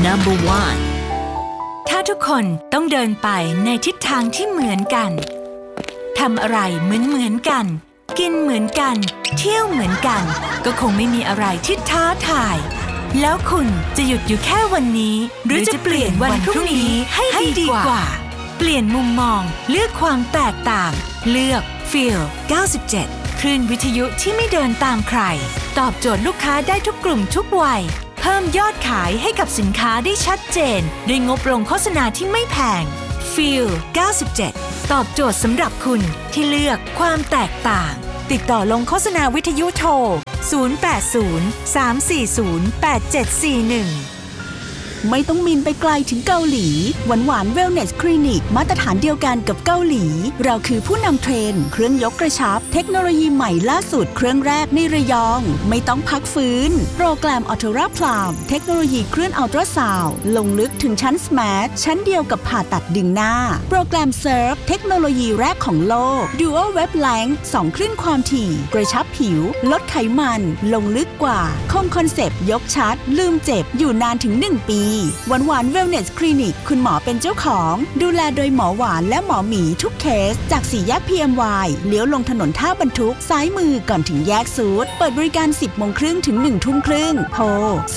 Number 1 ถ้าทุกคนต้องเดินไปในทิศทางที่เหมือนกันทำอะไรเหมือนกันกินเหมือนกันเที่ยวเหมือนกันก็คงไม่มีอะไรที่ท้าทายแล้วคุณจะหยุดอยู่แค่วันนี้หรือจะเปลี่ยนวันพรุ่งนี้ให้ดีกว่าเปลี่ยนมุมมองเลือกความแตกต่างเลือก Feel 97 คลื่นวิทยุที่ไม่เดินตามใครตอบโจทย์ลูกค้าได้ทุกกลุ่มทุกวัยเพิ่มยอดขายให้กับสินค้าได้ชัดเจนด้วยงบลงโฆษณาที่ไม่แพง Feel 97 ตอบโจทย์สำหรับคุณที่เลือกความแตกต่างติดต่อลงโฆษณาวิทยุโทร 080-340-8741 ไม่ต้องบินไปไกลถึงเกาหลีหวานเวลเนสคลินิกมาตรฐานเดียวกันกับเกาหลีเราคือผู้นำเทรนด์เครื่องยกกระชับเทคโนโลยีใหม่ล่าสุดเครื่องแรกในระยองไม่ต้องพักฟื้นโปรแกรมอัลตราพลามเทคโนโลยีเคลื่อนอัลตราซาวด์ลงลึกถึงชั้นสมาร์ทชั้นเดียวกับผ่าตัดดึงหน้าโปรแกรมเซิร์ฟเทคโนโลยีแรกของโลก Dual Wave Length 2 คลื่นความถี่กระชับผิวลดไขมันลงลึกกว่าคงคอนเซปต์ยกชัดลืมเจ็บอยู่นานถึง1 ปีหวานเวลเนสคลินิกคุณหมอเป็นเจ้าของดูแลโดยหมอหวานและหมอหมีทุกเคสจาก4 แยก PMY เลี้ยวลงถนนท่าบรรทุกซ้ายมือก่อนถึงแยกซูดเปิดบริการ 10:30 น. ถึง 1:30 น. โทร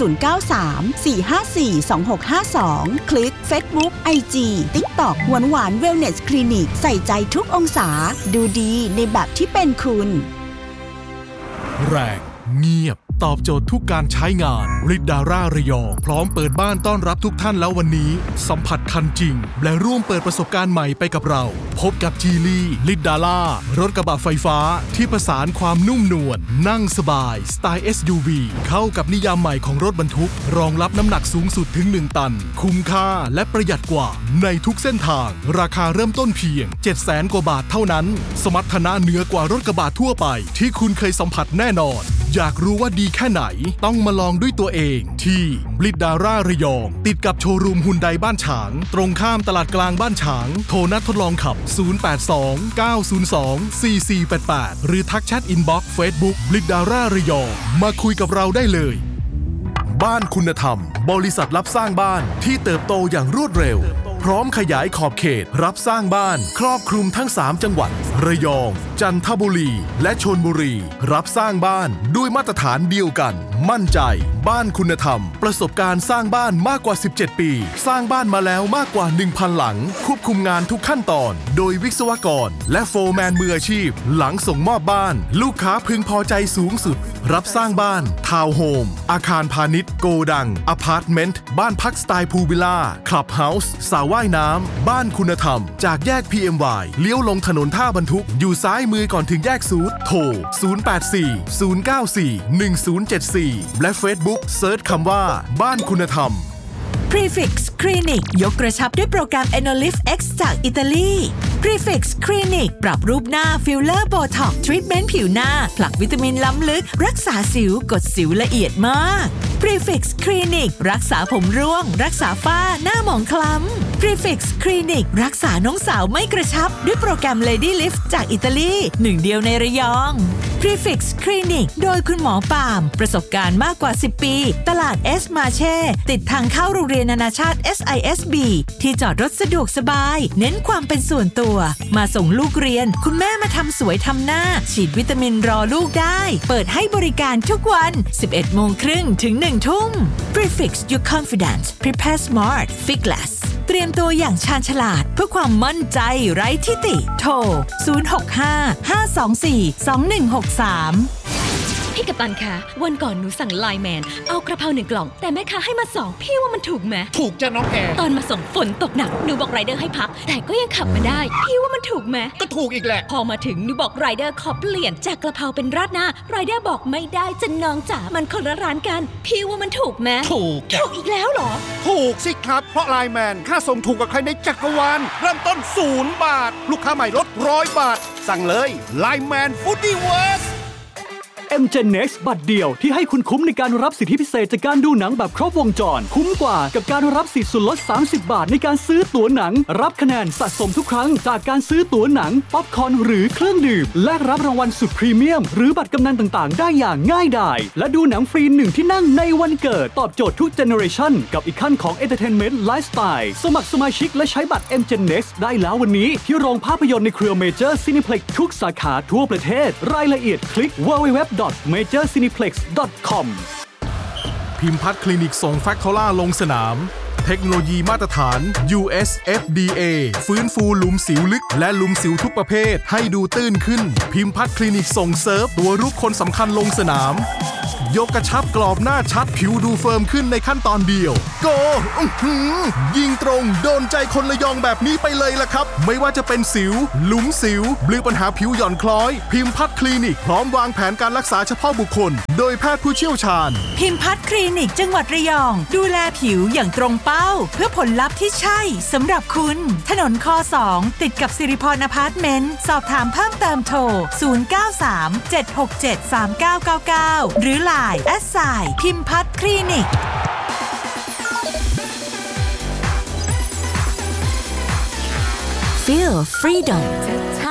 093-454-2652 คลิก Facebook IG TikTok หวานเวลเนสคลินิกใส่ใจทุกองศาดูดีในแบบที่เป็นคุณแรงเงียบตอบโจทย์ทุกการใช้งานริดดาร่าระยองพร้อมเปิดบ้านต้อนรับทุกท่านแล้ววันนี้สัมผัสคันจริงและร่วมเปิดประสบการณ์ใหม่ไปกับเราพบกับจีลี่ริดดาร่ารถกระบะไฟฟ้าที่ผสานความนุ่มนวลนั่งสบายสไตล์ SUV เข้ากับนิยามใหม่ของรถบรรทุกรองรับน้ำหนักสูงสุดถึง1 ตันคุ้มค่าและประหยัดกว่าในทุกเส้นทางราคาเริ่มต้นเพียง 700,000 กว่าบาทเท่านั้นสมรรถนะเหนือกว่ารถกระบะทั่วไปที่คุณเคยสัมผัสแน่นอนอยากรู้ว่าดีแค่ไหนต้องมาลองด้วยตัวเองที่บลิดดาร่าระยองติดกับโชว์รูมฮุนไดบ้านฉางตรงข้ามตลาดกลางบ้านฉางโทรนัดทดลองขับ 082-902-4488 หรือทักแชทอินบ็อกซ์ Facebook บลิดดาร่าระยองมาคุยกับเราได้เลยบ้านคุณธรรมบริษัทรับสร้างบ้านที่เติบโตอย่างรวดเร็วพร้อมขยายขอบเขตรับสร้างบ้านครอบคลุมทั้ง3 จังหวัดระยองจันทบุรีและชลบุรีรับสร้างบ้านด้วยมาตรฐานเดียวกันมั่นใจบ้านคุณธรรมประสบการณ์สร้างบ้านมากกว่า17 ปีสร้างบ้านมาแล้วมากกว่า 1,000 หลังควบคุมงานทุกขั้นตอนโดยวิศวกรและโฟร์แมนมืออาชีพหลังส่งมอบบ้านลูกค้าพึงพอใจสูงสุดรับสร้างบ้านทาวน์โฮมอาคารพาณิชย์โกดังอพาร์ตเมนต์บ้านพักสไตล์พูลวิลล่าคลับเฮาส์สระว่ายน้ำบ้านคุณธรรมจากแยก PMY เลี้ยวลงถนนท่าบรรทุกอยู่ซ้ายมือก่อนถึงแยกซูดโทร 084-094-1074 และ Facebook เซิร์ชคำว่าบ้านคุณธรรม Prefix Clinic ยกกระชับด้วยโปรแกรม Enolif X จากอิตาลี Prefix Clinic ปรับรูปหน้าฟิลเลอร์โบท็อกซ์ทรีทเมนต์ผิวหน้าผลักวิตามินล้ำลึกรักษาสิวกดสิวละเอียดมาก Prefix Clinic รักษาผมร่วงรักษาฝ้าหน้าหมองคล้ำ Prefix Clinic รักษาน้องสาวไม่กระชับด้วยโปรแกรม Lady Lift จากอิตาลี1 เดียวในระยอง Prefix Clinic โดยคุณหมอปามประสบการณ์มากกว่า 10 ปีตลาด S Marche ติดทางเข้าโรงเรียนนานาชาติ SISB ที่จอดรถสะดวกสบายเน้นความเป็นส่วนตัวมาส่งลูกเรียนคุณแม่มาทำสวยทำหน้าฉีดวิตามินรอลูกได้เปิดให้บริการทุกวัน 11:30 น. ถึง 1:00 น. Prefix Your Confidence Prepare Smart Fitgless เตรียมตัวอย่างชาญฉลาดเพื่อความมั่นใจไร้ที่ติโทร 065-524-2163 พี่กัปตันคะวันก่อนหนูสั่งไลน์แมนเอากระเพรา1 กล่องแต่แม่ค้าให้มา2พี่ว่ามันถูกไหมถูกจ้ะน้องแอร์ตอนมาส่งฝนตกหนักหนูบอกไรเดอร์ให้พักแต่ก็ยังขับมาได้พี่ว่ามันถูกไหมก็ถูกอีกแหละพอมาถึงหนูบอกไรเดอร์ขอเปลี่ยนจากกระเพราเป็นราดหน้าไรเดอร์บอกไม่ได้จะน้องจ๋ามันคนละร้านกันพี่ว่ามันถูกไหมถูกอีกแล้วเหรอถูกสิครับเพราะไลน์แมนค่าส่งถูกกว่าใครในจักรวาลเริ่มต้น0 บาทลูกค้าใหม่ลด100 บาทสั่งเลยไลน์แมนฟู้ดดี้เวิร์ส MGen Next บัตรเดียวที่ให้คุณคุ้มในการรับสิทธิพิเศษจากการดูหนังแบบครบวงจรคุ้มกว่ากับการรับสิทธิส่วนลด30 บาทในการซื้อตั๋วหนังรับคะแนนสะสมทุกครั้งจากการซื้อตั๋วหนังป๊อปคอร์นหรือเครื่องดื่มแลกรับรางวัลสุดพรีเมียมหรือบัตรกำนันต่างๆได้อย่างง่ายดายและดูหนังฟรี1ที่นั่งในวันเกิดตอบโจทย์ทุกเจเนอเรชันกับอีกขั้นของ Entertainment Lifestyle สมัครสมาชิกและใช้บัตร MGen Next ได้แล้ววันนี้ที่โรงภาพยนตร์ในเครือ Major Cineplex ทุกสาขาทั่วประเทศรายละเอียดคลิก www.majorcineplex.com พิมพัฒน์คลินิกส่งแฟคโทล่าลงสนามเทคโนโลยีมาตรฐาน US FDA ฟื้นฟูหลุมสิวลึกและหลุมสิวทุกประเภทให้ดูตื้นขึ้นพิมพัฒน์คลินิกส่งเซิร์ฟตัวรุกคนสำคัญลงสนามยกกระชับกรอบหน้าชัดผิวดูเฟิร์มขึ้นในขั้นตอนเดียวโกยิงตรงโดนใจคนระยองแบบนี้ไปเลยล่ะครับไม่ว่าจะเป็นสิวหลุมสิวหรือปัญหาผิวหย่อนคล้อยพิมพัฒน์คลินิกพร้อมวางแผนการรักษาเฉพาะบุคคลโดยแพทย์ผู้เชี่ยวชาญพิมพัฒน์คลินิกจังหวัดระยองดูแลผิวอย่างตรงเป้าเพื่อผลลัพธ์ที่ใช่สำหรับคุณถนนค2ติดกับสิริพรอพาร์ตเมนต์สอบถามเพิ่มเติมโทร0937673999หรือ LINEพิมพัฒน์คลินิก Feel freedom